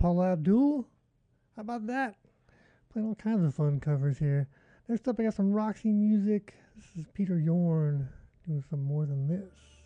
Paula Abdul. How about that? Playing all kinds of fun covers here. Next up, I got some Roxy music. This is Peter Yorn doing some More Than This.